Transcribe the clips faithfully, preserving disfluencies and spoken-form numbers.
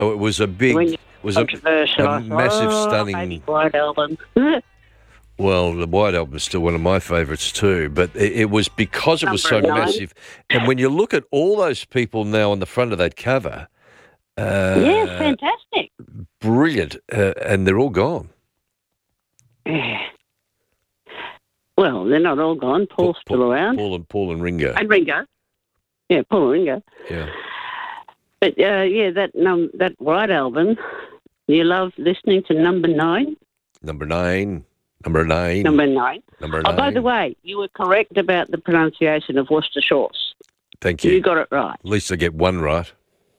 Oh, it was a big, When you was a, controversial, a I thought, massive, oh, stunning. maybe White Album. Well, the White Album is still one of my favourites too, but it, it was because it was so Number nine. massive. And when you look at all those people now on the front of that cover, uh, Yeah, fantastic. brilliant, uh, and they're all gone. Yeah. Well, they're not all gone. Paul's Paul, still around. Paul and Paul and Ringo. And Ringo. Yeah, Paul and Ringo. Yeah. But uh, yeah, that num- that White Album, you love listening to Number Nine. Number nine. Number nine. Number nine. Number Oh, nine. by the way, you were correct about the pronunciation of Worcester Shores. Thank you. You got it right. At least I get one right.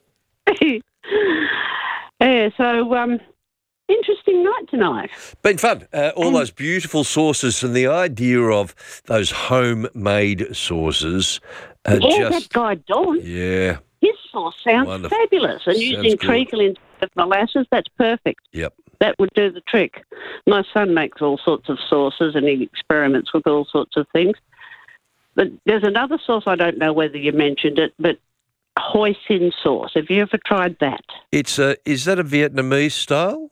Yeah, so um, interesting night tonight. Been fun. Uh, all those beautiful sauces and the idea of those homemade sauces. Uh, Yeah, just, that guy Don, Yeah. his sauce sounds Wonderful. fabulous. And Sounds using good. treacle instead of molasses, that's perfect. Yep. That would do the trick. My son makes all sorts of sauces and he experiments with all sorts of things. But there's another sauce, I don't know whether you mentioned it, but hoisin sauce. Have you ever tried that? It's a, is that a Vietnamese style?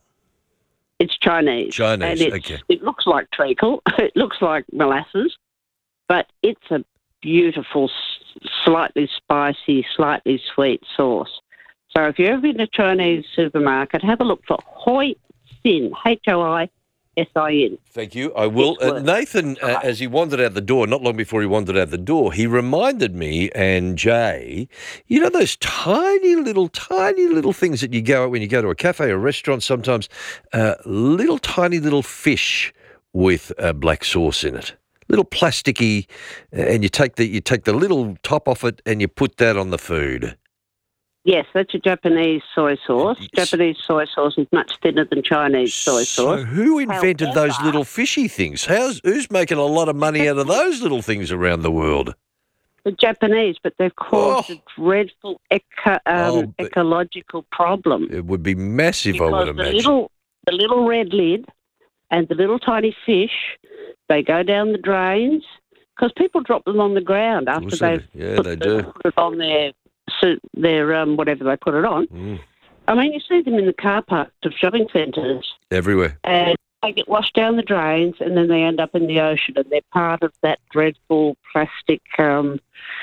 It's Chinese. Chinese, and it's, okay. It looks like treacle. It looks like molasses, but it's a beautiful, s- slightly spicy, slightly sweet sauce. So if you're ever in a Chinese supermarket, have a look for Hoi Sin, H O I S I N. Thank you. I will. It's Uh, worth Nathan, uh, as he wandered out the door, not long before he wandered out the door, he reminded me and Jay, you know those tiny little, tiny little things that you go when you go to a cafe or a restaurant sometimes, uh, little tiny little fish with uh, black sauce in it. Little plasticky, uh, and you take the you take the little top off it and you put that on the food. Yes, that's a Japanese soy sauce. Yes. Japanese soy sauce is much thinner than Chinese soy So sauce. who invented those However- little fishy things? How's who's making a lot of money out of those little things around the world? The Japanese, but they've caused Oh. a dreadful eco, um, Oh, but- ecological problem. It would be massive, I Because would the imagine. little, the little red lid and the little tiny fish, they go down the drains because people drop them on the ground after course they they've do. Yeah, put, they the- do. put it on their suit, their um, whatever they put it on. Mm, I mean, you see them in the car parks of shopping centres, everywhere. and they get washed down the drains, and then they end up in the ocean, and they're part of that dreadful plastic um,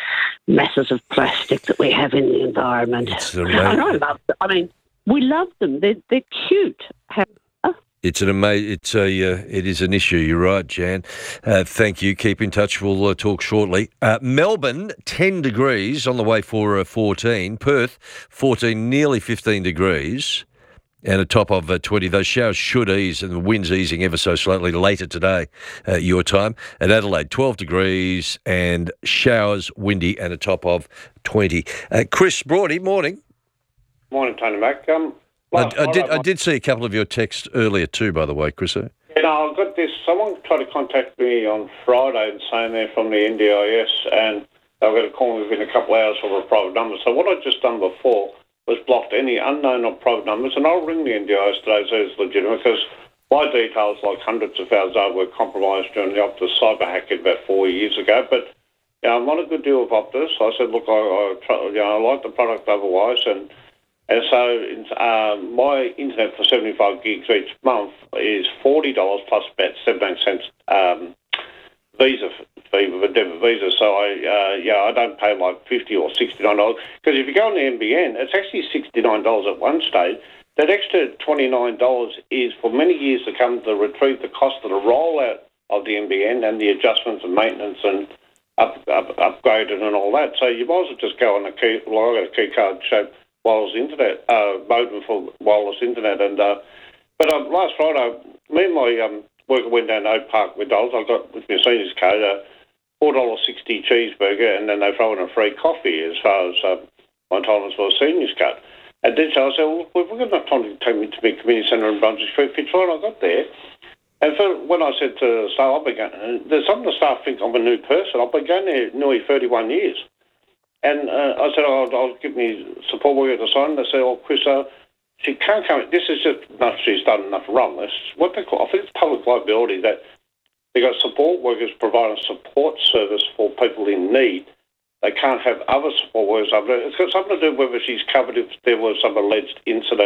masses of plastic that we have in the environment. It's And amazing. I love them. I mean, we love them. They're they're cute. It's an amazing. It's a. Uh, it is an issue. You're right, Jan. Uh, thank you. Keep in touch. We'll uh, talk shortly. Uh, Melbourne, ten degrees on the way for uh, fourteen. Perth, fourteen, nearly fifteen degrees, and a top of uh, twenty. Those showers should ease, and the wind's easing ever so slightly later today, uh, your time. At Adelaide, twelve degrees and showers, windy, and a top of twenty. Uh, Chris Broady, morning. Morning, Tony Mac. Um, I, last I did. Friday, I did see a couple of your texts earlier too, by the way, Chris. You know, I've got this. Someone tried to contact me on Friday and saying they're from the N D I S and they were going to call me within a couple of hours for a private number. So what I'd just done before was blocked any unknown or private numbers, and I'll ring the N D I S today so it's legitimate because my details, like hundreds of thousands, of were compromised during the Optus cyber hacking about four years ago. But you know, I'm on a good deal with Optus. I said, look, I, I, try, you know, I like the product otherwise, and And so um, my internet for seventy-five gigs each month is forty dollars plus about seventeen cents um, Visa fee with a debit Visa. So I, uh, yeah, I don't pay like fifty dollars or sixty-nine dollars. Because if you go on the N B N, it's actually sixty-nine dollars at one stage. That extra twenty-nine dollars is for many years to come to retrieve the cost of the rollout of the N B N and the adjustments and maintenance and up, up, upgraded and all that. So you might as well just go on a key, well, I got a key card shaped wireless internet, uh, modem for wireless internet. And uh, But um, last Friday, me and my um, worker went down to Oak Park McDonald's. I got with my seniors code a four dollars sixty cheeseburger, and then they throw in a free coffee as far as uh, my entitlements for a seniors code. And then so I said, well, we've got enough time to take me to the community centre in Brunswick Street, Fitzroy, and I got there. And for, when I said to the staff, I've been going, there's some of the staff think I'm a new person. I've been going there nearly thirty-one years. And uh, I said, oh, I'll, I'll give me support worker to sign. They said, oh, Chris, uh, she can't come. This is just enough. She's done enough wrong. It's what they call, I think it's public liability, that they got support workers providing support service for people in need. they can't have other support workers. It's got something to do with whether she's covered if there was some alleged incident